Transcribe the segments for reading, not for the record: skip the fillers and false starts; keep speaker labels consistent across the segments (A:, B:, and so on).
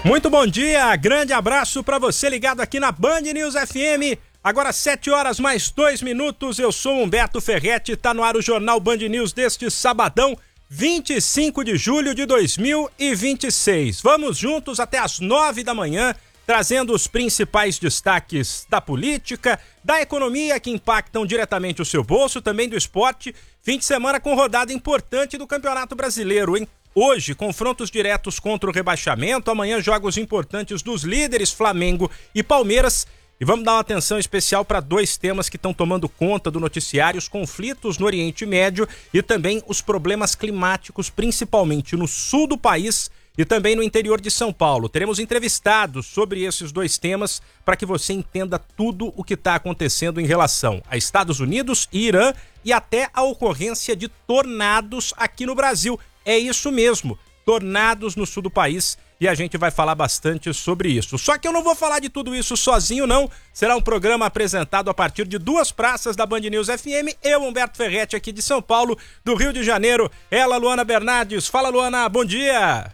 A: Muito bom dia, grande abraço para você ligado aqui na Band News FM. Agora 7 horas mais 2 minutos, eu sou Humberto Ferretti, tá no ar o Jornal Band News deste sabadão, 25 de julho de 2026. Vamos juntos até as 9 da manhã, trazendo os principais destaques da política, da economia que impactam diretamente o seu bolso, também do esporte. Fim de semana com rodada importante do Campeonato Brasileiro, hein? Hoje, confrontos diretos contra o rebaixamento, amanhã jogos importantes dos líderes Flamengo e Palmeiras. E vamos dar uma atenção especial para dois temas que estão tomando conta do noticiário: os conflitos no Oriente Médio e também os problemas climáticos, principalmente no sul do país e também no interior de São Paulo. Teremos entrevistados sobre esses dois temas para que você entenda tudo o que está acontecendo em relação a Estados Unidos e Irã e até a ocorrência de tornados aqui no Brasil. É isso mesmo, tornados no sul do país, e a gente vai falar bastante sobre isso. Só que eu não vou falar de tudo isso sozinho, não. Será um programa apresentado a partir de duas praças da Band News FM. Eu, Humberto Ferretti, aqui de São Paulo, do Rio de Janeiro. Ela, Luana Bernardes. Fala, Luana, bom dia.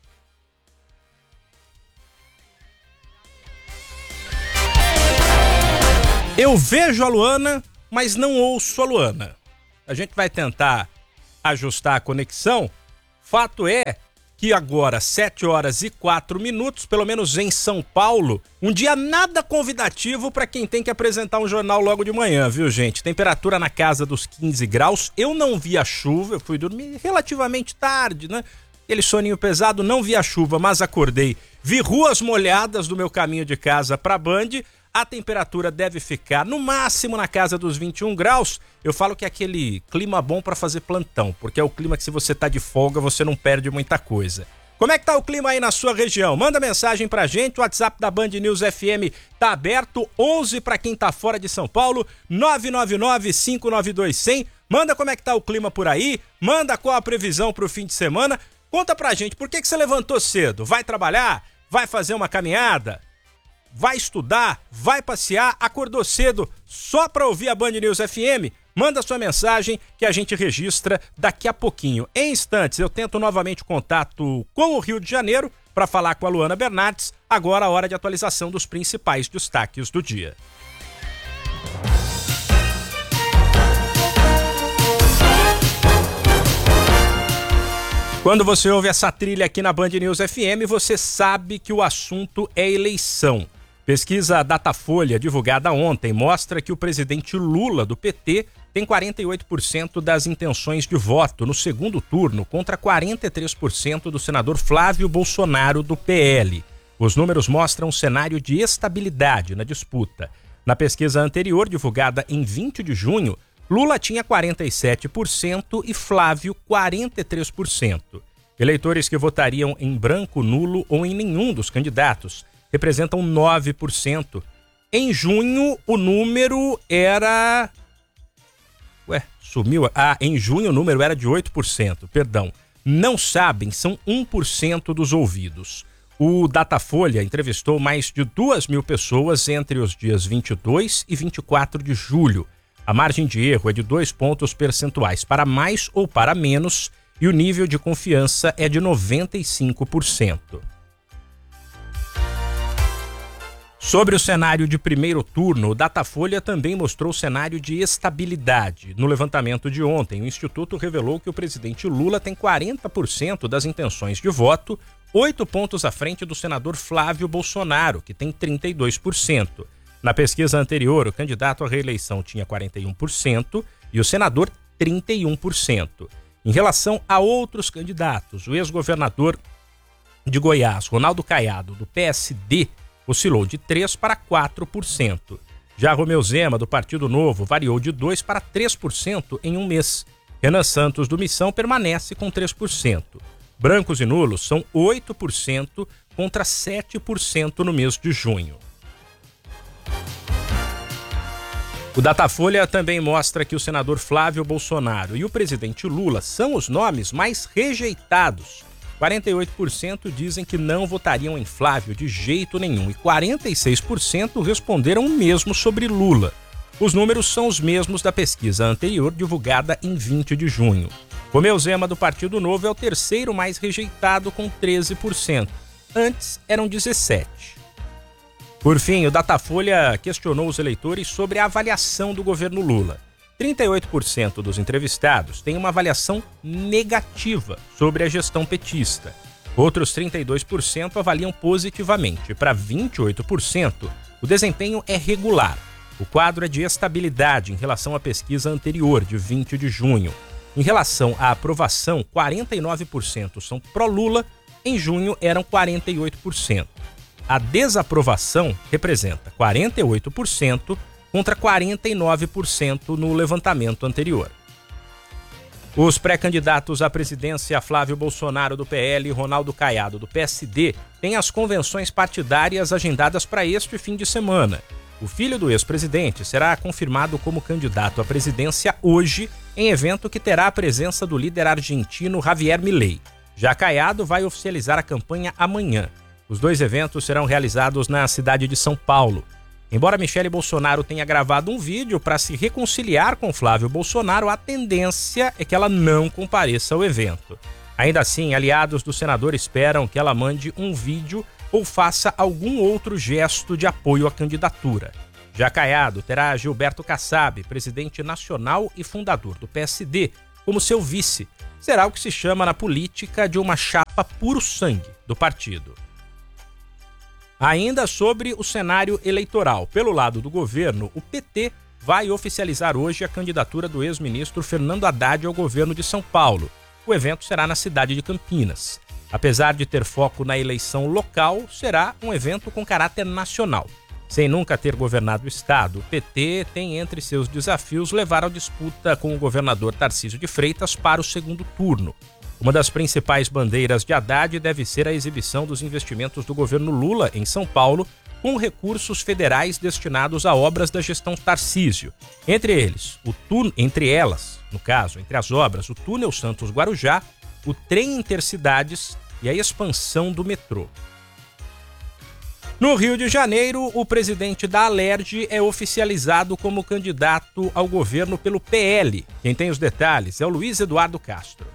A: Eu vejo a Luana, mas não ouço a Luana. A gente vai tentar ajustar a conexão. Fato é que agora, 7 horas e 4 minutos, pelo menos em São Paulo, um dia nada convidativo para quem tem que apresentar um jornal logo de manhã, viu, gente? Temperatura na casa dos 15 graus. Eu não vi a chuva, eu fui dormir relativamente tarde, né? Aquele soninho pesado, não vi a chuva, mas acordei. Vi ruas molhadas do meu caminho de casa para Band. A temperatura deve ficar no máximo na casa dos 21 graus. Eu falo que é aquele clima bom para fazer plantão, porque é o clima que se você tá de folga, você não perde muita coisa. Como é que tá o clima aí na sua região? Manda mensagem pra gente, o WhatsApp da Band News FM tá aberto, 11 para quem tá fora de São Paulo, 999-592-100. Manda como é que tá o clima por aí, manda qual a previsão pro fim de semana. Conta pra gente, por que você levantou cedo? Vai trabalhar? Vai fazer uma caminhada? Vai estudar, vai passear, acordou cedo só para ouvir a Band News FM? Manda sua mensagem que a gente registra daqui a pouquinho. Em instantes eu tento novamente o contato com o Rio de Janeiro para falar com a Luana Bernardes. Agora a hora de atualização dos principais destaques do dia. Quando você ouve essa trilha aqui na Band News FM, você sabe que o assunto é eleição. Pesquisa Datafolha, divulgada ontem, mostra que o presidente Lula, do PT, tem 48% das intenções de voto no segundo turno, contra 43% do senador Flávio Bolsonaro, do PL. Os números mostram um cenário de estabilidade na disputa. Na pesquisa anterior, divulgada em 20 de junho, Lula tinha 47% e Flávio 43%. Eleitores que votariam em branco, nulo ou em nenhum dos candidatos representam 9%. Em junho, o número era... sumiu? Em junho o número era de 8%, perdão. Não sabem, são 1% dos ouvidos. O Datafolha entrevistou mais de 2.000 pessoas entre os dias 22 e 24 de julho. A margem de erro é de 2 pontos percentuais para mais ou para menos e o nível de confiança é de 95%. Sobre o cenário de primeiro turno, o Datafolha também mostrou cenário de estabilidade. No levantamento de ontem, o Instituto revelou que o presidente Lula tem 40% das intenções de voto, 8 pontos à frente do senador Flávio Bolsonaro, que tem 32%. Na pesquisa anterior, o candidato à reeleição tinha 41% e o senador 31%. Em relação a outros candidatos, o ex-governador de Goiás, Ronaldo Caiado, do PSD, oscilou de 3% para 4%. Já Romeu Zema, do Partido Novo, variou de 2% para 3% em um mês. Renan Santos, do Missão, permanece com 3%. Brancos e nulos são 8% contra 7% no mês de junho. O Datafolha também mostra que o senador Flávio Bolsonaro e o presidente Lula são os nomes mais rejeitados. 48% dizem que não votariam em Flávio de jeito nenhum e 46% responderam o mesmo sobre Lula. Os números são os mesmos da pesquisa anterior, divulgada em 20 de junho. Romeu Zema, do Partido Novo, é o terceiro mais rejeitado, com 13%. Antes eram 17. Por fim, o Datafolha questionou os eleitores sobre a avaliação do governo Lula. 38% dos entrevistados têm uma avaliação negativa sobre a gestão petista. Outros 32% avaliam positivamente. Para 28%, o desempenho é regular. O quadro é de estabilidade em relação à pesquisa anterior, de 20 de junho. Em relação à aprovação, 49% são pró-Lula, em junho eram 48%. A desaprovação representa 48% contra 49% no levantamento anterior. Os pré-candidatos à presidência Flávio Bolsonaro do PL e Ronaldo Caiado do PSD têm as convenções partidárias agendadas para este fim de semana. O filho do ex-presidente será confirmado como candidato à presidência hoje, em evento que terá a presença do líder argentino Javier Milei. Já Caiado vai oficializar a campanha amanhã. Os dois eventos serão realizados na cidade de São Paulo. Embora Michele Bolsonaro tenha gravado um vídeo para se reconciliar com Flávio Bolsonaro, a tendência é que ela não compareça ao evento. Ainda assim, aliados do senador esperam que ela mande um vídeo ou faça algum outro gesto de apoio à candidatura. Já Caiado terá Gilberto Kassab, presidente nacional e fundador do PSD, como seu vice. Será o que se chama na política de uma chapa puro sangue do partido. Ainda sobre o cenário eleitoral, pelo lado do governo, o PT vai oficializar hoje a candidatura do ex-ministro Fernando Haddad ao governo de São Paulo. O evento será na cidade de Campinas. Apesar de ter foco na eleição local, será um evento com caráter nacional. Sem nunca ter governado o estado, o PT tem entre seus desafios levar a disputa com o governador Tarcísio de Freitas para o segundo turno. Uma das principais bandeiras de Haddad deve ser a exibição dos investimentos do governo Lula em São Paulo, com recursos federais destinados a obras da gestão Tarcísio. Entre as obras, o túnel Santos-Guarujá, o trem intercidades e a expansão do metrô. No Rio de Janeiro, o presidente da Alerj é oficializado como candidato ao governo pelo PL. Quem tem os detalhes é o Luiz Eduardo Castro.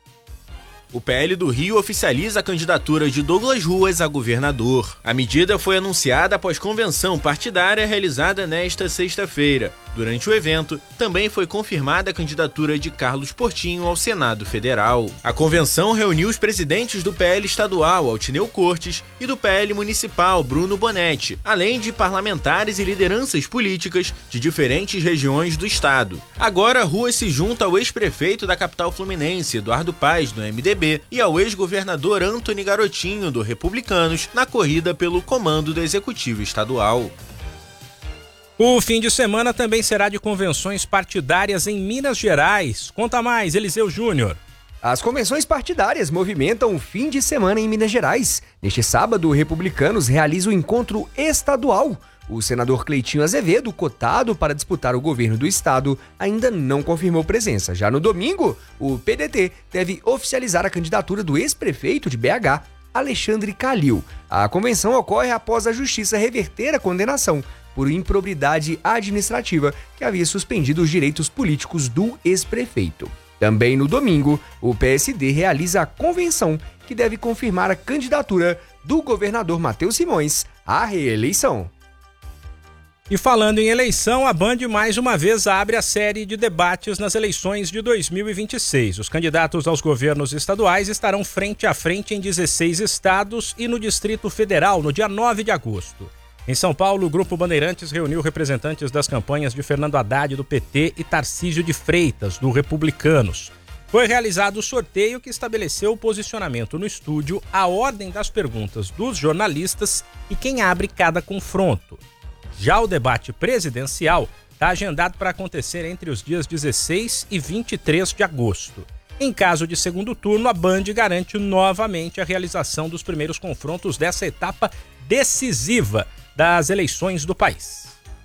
B: O PL do Rio oficializa a candidatura de Douglas Ruas a governador. A medida foi anunciada após convenção partidária realizada nesta sexta-feira. Durante o evento, também foi confirmada a candidatura de Carlos Portinho ao Senado Federal. A convenção reuniu os presidentes do PL estadual, Altineu Cortes, e do PL municipal, Bruno Bonetti, além de parlamentares e lideranças políticas de diferentes regiões do estado. Agora, Ruas se junta ao ex-prefeito da capital fluminense, Eduardo Paes, do MDB, e ao ex-governador Antony Garotinho, do Republicanos, na corrida pelo comando do Executivo Estadual.
A: O fim de semana também será de convenções partidárias em Minas Gerais. Conta mais, Eliseu Júnior.
C: As convenções partidárias movimentam o fim de semana em Minas Gerais. Neste sábado, o Republicanos realiza o encontro estadual. O senador Cleitinho Azevedo, cotado para disputar o governo do estado, ainda não confirmou presença. Já no domingo, o PDT deve oficializar a candidatura do ex-prefeito de BH, Alexandre Calil. A convenção ocorre após a justiça reverter a condenação por improbidade administrativa que havia suspendido os direitos políticos do ex-prefeito. Também no domingo, o PSD realiza a convenção que deve confirmar a candidatura do governador Matheus Simões à reeleição.
A: E falando em eleição, a Band mais uma vez abre a série de debates nas eleições de 2026. Os candidatos aos governos estaduais estarão frente a frente em 16 estados e no Distrito Federal no dia 9 de agosto. Em São Paulo, o Grupo Bandeirantes reuniu representantes das campanhas de Fernando Haddad, do PT, e Tarcísio de Freitas, do Republicanos. Foi realizado o sorteio que estabeleceu o posicionamento no estúdio, a ordem das perguntas dos jornalistas e quem abre cada confronto. Já o debate presidencial está agendado para acontecer entre os dias 16 e 23 de agosto. Em caso de segundo turno, a Band garante novamente a realização dos primeiros confrontos dessa etapa decisiva das eleições do país.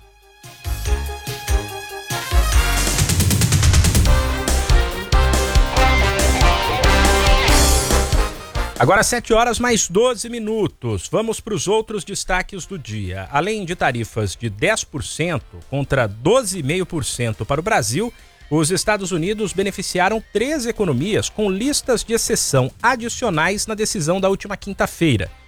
A: Agora 7 horas mais 12 minutos. Vamos para os outros destaques do dia. Além de tarifas de 10% contra 12,5% para o Brasil, os Estados Unidos beneficiaram 3 economias com listas de exceção adicionais na decisão da última quinta-feira.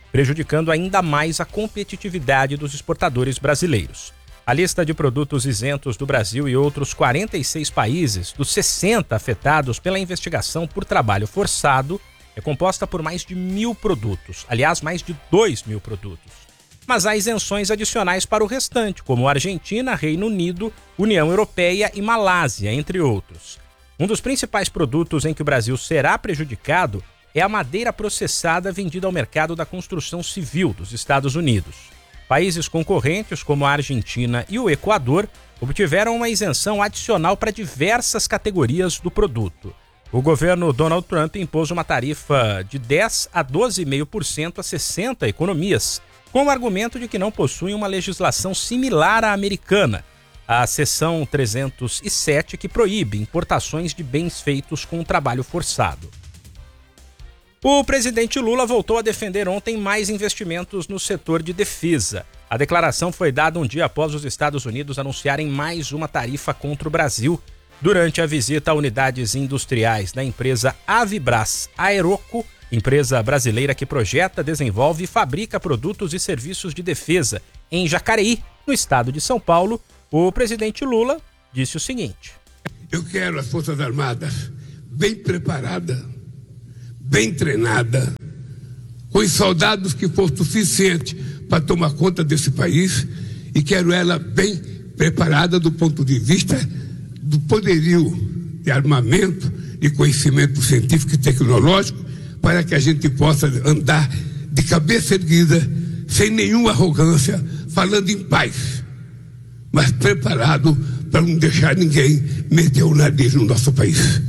A: prejudicando ainda mais a competitividade dos exportadores brasileiros. A lista de produtos isentos do Brasil e outros 46 países, dos 60 afetados pela investigação por trabalho forçado, é composta por mais de 1.000 produtos, aliás, mais de 2.000 produtos. Mas há isenções adicionais para o restante, como Argentina, Reino Unido, União Europeia e Malásia, entre outros. Um dos principais produtos em que o Brasil será prejudicado é a madeira processada vendida ao mercado da construção civil dos Estados Unidos. Países concorrentes, como a Argentina e o Equador, obtiveram uma isenção adicional para diversas categorias do produto. O governo Donald Trump impôs uma tarifa de 10% a 12,5% a 60 economias, com o argumento de que não possuem uma legislação similar à americana, a seção 307, que proíbe importações de bens feitos com trabalho forçado. O presidente Lula voltou a defender ontem mais investimentos no setor de defesa. A declaração foi dada um dia após os Estados Unidos anunciarem mais uma tarifa contra o Brasil, durante a visita a unidades industriais da empresa Avibras Aeroco, empresa brasileira que projeta, desenvolve e fabrica produtos e serviços de defesa em Jacareí, no estado de São Paulo. O presidente Lula disse o seguinte:
D: eu quero as Forças Armadas bem preparadas, bem treinada, com os soldados que for suficiente para tomar conta desse país, e quero ela bem preparada do ponto de vista do poderio de armamento, de conhecimento científico e tecnológico, para que a gente possa andar de cabeça erguida, sem nenhuma arrogância, falando em paz, mas preparado para não deixar ninguém meter o nariz no nosso país.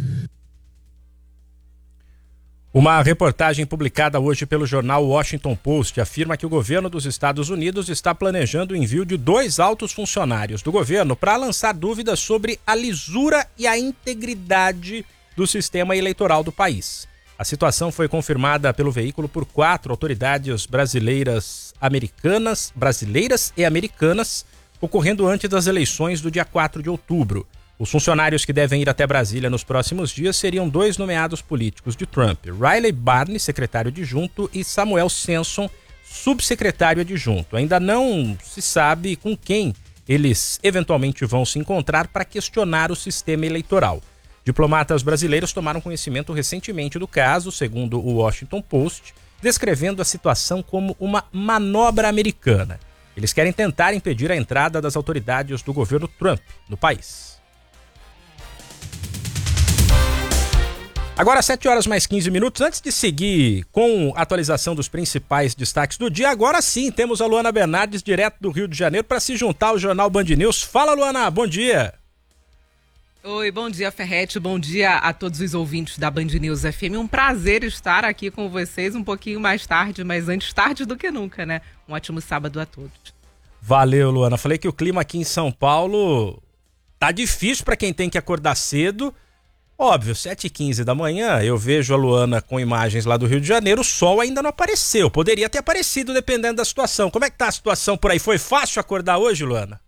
A: Uma reportagem publicada hoje pelo jornal Washington Post afirma que o governo dos Estados Unidos está planejando o envio de 2 altos funcionários do governo para lançar dúvidas sobre a lisura e a integridade do sistema eleitoral do país. A situação foi confirmada pelo veículo por 4 autoridades brasileiras e americanas, ocorrendo antes das eleições do dia 4 de outubro. Os funcionários que devem ir até Brasília nos próximos dias seriam 2 nomeados políticos de Trump: Riley Barney, secretário adjunto, e Samuel Senson, subsecretário adjunto. Ainda não se sabe com quem eles eventualmente vão se encontrar para questionar o sistema eleitoral. Diplomatas brasileiros tomaram conhecimento recentemente do caso, segundo o Washington Post, descrevendo a situação como uma manobra americana. Eles querem tentar impedir a entrada das autoridades do governo Trump no país. Agora 7h mais 15. Antes de seguir com a atualização dos principais destaques do dia, agora sim temos a Luana Bernardes, direto do Rio de Janeiro, para se juntar ao Jornal Band News. Fala, Luana, bom dia.
E: Oi, bom dia, Ferretti, bom dia a todos os ouvintes da Band News FM. Um prazer estar aqui com vocês um pouquinho mais tarde, mas antes tarde do que nunca, né? Um ótimo sábado a todos.
A: Valeu, Luana. Falei que o clima aqui em São Paulo tá difícil para quem tem que acordar cedo. Óbvio, 7h15 da manhã, eu vejo a Luana com imagens lá do Rio de Janeiro, o sol ainda não apareceu. Poderia ter aparecido dependendo da situação. Como é que tá a situação por aí? Foi fácil acordar hoje, Luana?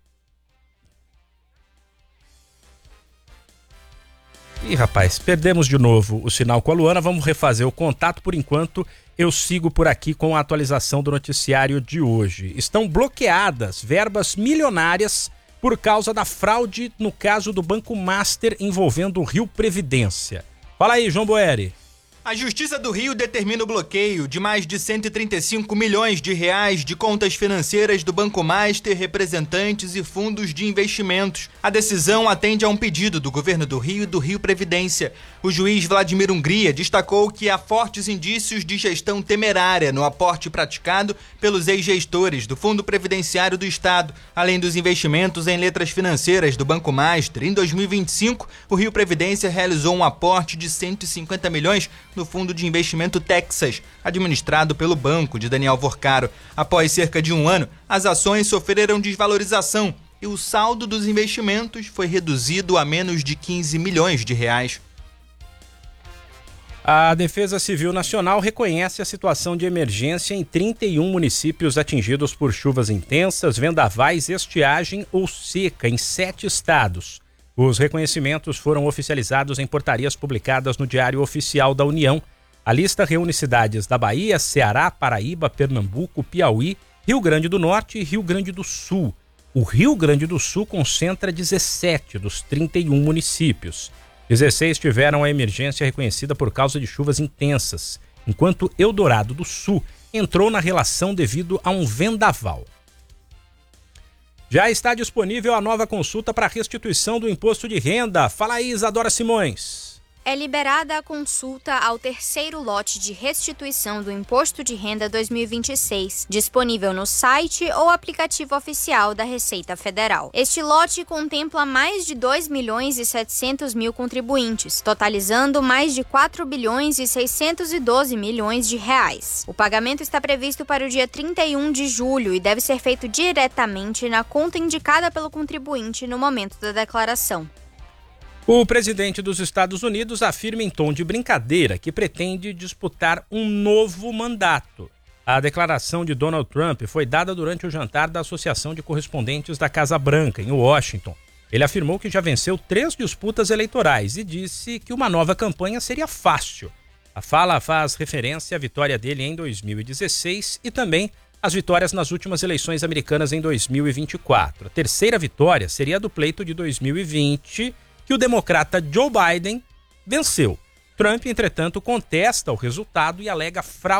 A: Ih, rapaz, perdemos de novo o sinal com a Luana. Vamos refazer o contato. Por enquanto, eu sigo por aqui com a atualização do noticiário de hoje. Estão bloqueadas verbas milionárias por causa da fraude no caso do Banco Master envolvendo o Rio Previdência. Fala aí, João Boeri.
B: A Justiça do Rio determina o bloqueio de mais de 135 milhões de reais de contas financeiras do Banco Master, representantes e fundos de investimentos. A decisão atende a um pedido do Governo do Rio e do Rio Previdência. O juiz Vladimir Hungria destacou que há fortes indícios de gestão temerária no aporte praticado pelos ex-gestores do Fundo Previdenciário do Estado, além dos investimentos em letras financeiras do Banco Master. Em 2025, o Rio Previdência realizou um aporte de 150 milhões no Fundo de Investimento Texas, administrado pelo banco de Daniel Vorcaro. Após cerca de um ano, as ações sofreram desvalorização e o saldo dos investimentos foi reduzido a menos de 15 milhões de reais.
A: A Defesa Civil Nacional reconhece a situação de emergência em 31 municípios atingidos por chuvas intensas, vendavais, estiagem ou seca em 7 estados. Os reconhecimentos foram oficializados em portarias publicadas no Diário Oficial da União. A lista reúne cidades da Bahia, Ceará, Paraíba, Pernambuco, Piauí, Rio Grande do Norte e Rio Grande do Sul. O Rio Grande do Sul concentra 17 dos 31 municípios. 16 tiveram a emergência reconhecida por causa de chuvas intensas, enquanto Eldorado do Sul entrou na relação devido a um vendaval. Já está disponível a nova consulta para restituição do imposto de renda. Fala aí, Isadora Simões.
F: É liberada a consulta ao terceiro lote de restituição do Imposto de Renda 2026, disponível no site ou aplicativo oficial da Receita Federal. Este lote contempla mais de 2.700.000 contribuintes, totalizando mais de 4.612 bilhões de reais. O pagamento está previsto para o dia 31 de julho e deve ser feito diretamente na conta indicada pelo contribuinte no momento da declaração.
A: O presidente dos Estados Unidos afirma em tom de brincadeira que pretende disputar um novo mandato. A declaração de Donald Trump foi dada durante o jantar da Associação de Correspondentes da Casa Branca, em Washington. Ele afirmou que já venceu 3 disputas eleitorais e disse que uma nova campanha seria fácil. A fala faz referência à vitória dele em 2016 e também às vitórias nas últimas eleições americanas em 2024. A terceira vitória seria a do pleito de 2020, que o democrata Joe Biden venceu. Trump, entretanto, contesta o resultado e alega fraude